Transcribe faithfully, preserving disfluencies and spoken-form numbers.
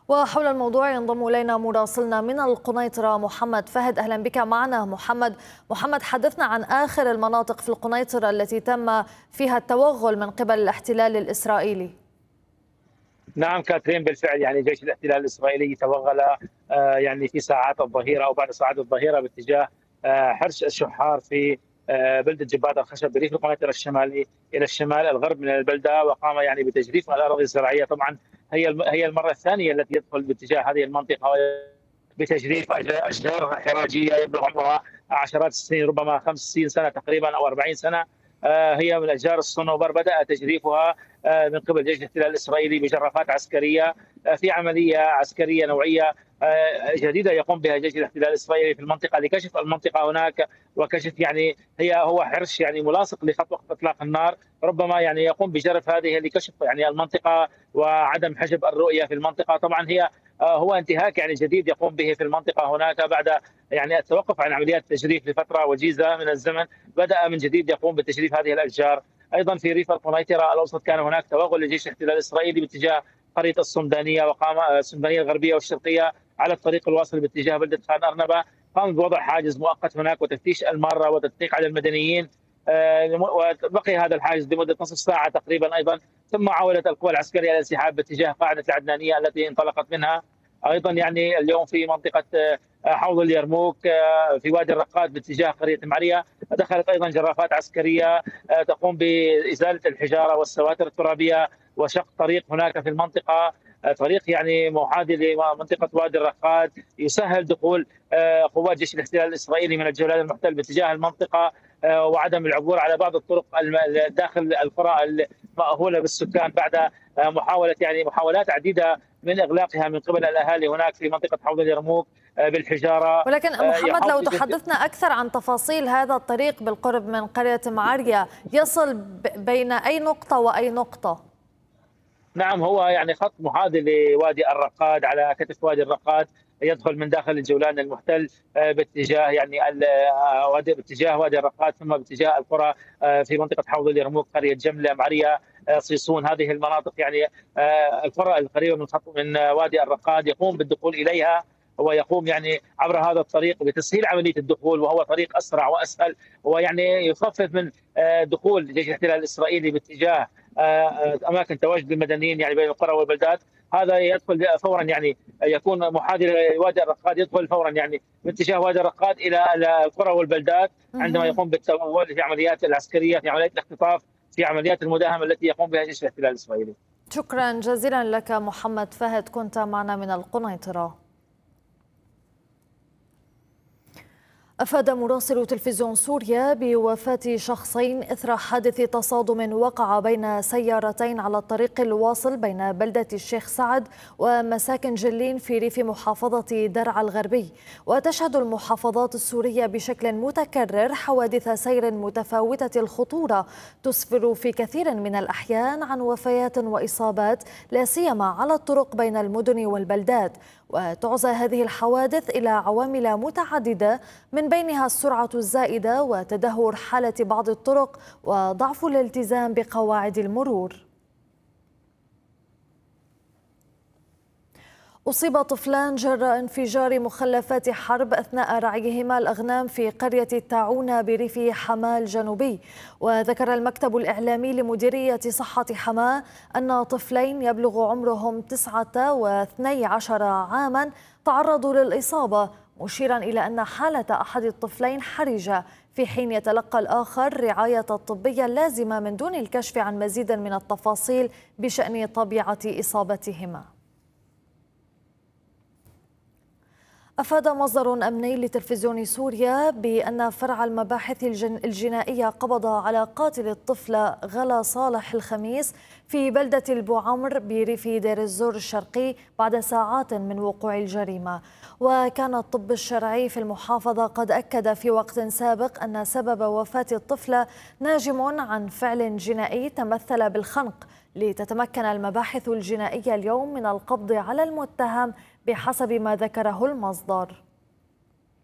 وحول الموضوع ينضم إلينا مراسلنا من القنيطرة محمد فهد. أهلا بك معنا محمد. محمد، حدثنا عن آخر المناطق في القنيطرة التي تم فيها التوغل من قبل الاحتلال الإسرائيلي. نعم كاترين، بالفعل يعني جيش الاحتلال الإسرائيلي توغل آه، يعني في ساعات الظهيرة أو بعد ساعات الظهيرة باتجاه آه، حرش الشحار في آه، بلدة جبات الخشب بريف القنيطرة الشمالي إلى الشمال الغرب من البلدة، وقام يعني بتجريف الأراضي الزراعية. طبعا هي الم- هي المرة الثانية التي يدخل باتجاه هذه المنطقة بتجريف أشجار حراجية يبلغ عمرها عشرات السنين، ربما خمسين سنة تقريبا أو أربعين سنة. آه، هي من أشجار الصنوبر، بدأ تجريفها آه، من قبل جيش الاحتلال الإسرائيلي بجرافات عسكرية آه، في عملية عسكرية نوعية آه، جديدة يقوم بها جيش الاحتلال الإسرائيلي في المنطقة لكشف المنطقة هناك، وكشف يعني هي هو حرش يعني ملاصق لخط وقت إطلاق النار، ربما يعني يقوم بجرف هذه لكشف يعني المنطقة وعدم حجب الرؤية في المنطقة. طبعا هي آه، هو انتهاك يعني جديد يقوم به في المنطقة هناك بعد يعني التوقف عن عمليات التجريف لفترة وجيزة من الزمن. بدأ من جديد يقوم بتجريف هذه الأشجار. ايضا في ريف القنيطره الاوسط كان هناك توغل لجيش الاحتلال الاسرائيلي باتجاه قريه الصمدانيه، وقام الصمدانيه الغربيه والشرقيه على الطريق الواصل باتجاه بلده خان ارنبه. قام بوضع حاجز مؤقت هناك وتفتيش الماره وتدقيق على المدنيين، آه، وبقي هذا الحاجز لمده نصف ساعه تقريبا ايضا، ثم عاولت القوى العسكريه الانسحاب باتجاه قاعده العدنانيه التي انطلقت منها. ايضا يعني اليوم في منطقه آه، حوض اليرموك آه، في وادي الرقاد باتجاه قريه معريه دخلت ايضا جرافات عسكريه آه، تقوم بازاله الحجاره والسواتر الترابيه وشق طريق هناك في المنطقه، آه، طريق يعني محاذي لمنطقه وادي الرقاد يسهل دخول آه، قوات جيش الاحتلال الاسرائيلي من الجولان المحتل باتجاه المنطقه، آه، وعدم العبور على بعض الطرق الم- داخل القرى المأهوله بالسكان بعد آه، محاوله يعني محاولات عديده من اغلاقها من قبل الاهالي هناك في منطقه حوض اليرموك آه، بالحجاره. ولكن آه، محمد، يحاول لو تحدثنا أكثر عن تفاصيل هذا الطريق بالقرب من قرية معرية، يصل ب- بين أي نقطة وأي نقطة؟ نعم، هو يعني خط محاذي لوادي الرقاد، على كتف وادي الرقاد، يدخل من داخل الجولان المحتل آه، باتجاه يعني ال- آه، وادي باتجاه وادي الرقاد، ثم باتجاه القرى آه، في منطقه حوض اليرموك، قريه جمله، معريه، آه، صيصون. هذه المناطق يعني آه، القرى القريبه من خط من آه، وادي الرقاد يقوم بالدخول اليها. هو يقوم يعني عبر هذا الطريق بتسهيل عمليه الدخول، وهو طريق اسرع واسهل، ويعني يخفف من آه، دخول جيش الاحتلال الاسرائيلي باتجاه آه، اماكن تواجد المدنيين يعني بين القرى والبلدات. هذا يدخل فورا يعني يكون محاذي لوادي الرقاد، يدخل فورا يعني من اتجاه وادي الرقاد الى إلى القرى والبلدات عندما مهم. يقوم بالتمول في عمليات العسكريه، في عمليات الاختطاف، في عمليات المداهمه التي يقوم بها جيش الاحتلال الاسرائيلي. شكرا جزيلا لك محمد فهد، كنت معنا من القنيطرة. أفاد مراسل تلفزيون سوريا بوفاة شخصين إثر حادث تصادم وقع بين سيارتين على الطريق الواصل بين بلدة الشيخ سعد ومساكن جلين في ريف محافظة درعا الغربي. وتشهد المحافظات السورية بشكل متكرر حوادث سير متفاوتة الخطورة تسفر في كثير من الأحيان عن وفيات وإصابات، لا سيما على الطرق بين المدن والبلدات. وتعزى هذه الحوادث إلى عوامل متعددة، من بينها السرعة الزائدة وتدهور حالة بعض الطرق وضعف الالتزام بقواعد المرور. أصيب طفلان جراء انفجار مخلفات حرب أثناء رعيهما الأغنام في قرية التاعونة بريف حماة الجنوبي. وذكر المكتب الإعلامي لمديرية صحة حماة أن طفلين يبلغ عمرهم تسعة واثني عشر عاما تعرضوا للإصابة، مشيرا إلى أن حالة أحد الطفلين حرجة، في حين يتلقى الآخر رعاية الطبية اللازمة من دون الكشف عن مزيد من التفاصيل بشأن طبيعة إصابتهما. أفاد مصدر أمني لتلفزيون سوريا بأن فرع المباحث الجنائية قبض على قاتل الطفل غلا صالح الخميس في بلدة البوعمر بريف دير الزور الشرقي بعد ساعات من وقوع الجريمة. وكان الطب الشرعي في المحافظة قد أكد في وقت سابق أن سبب وفاة الطفل ناجم عن فعل جنائي تمثل بالخنق، لتتمكن المباحث الجنائية اليوم من القبض على المتهم بحسب ما ذكره المصدر.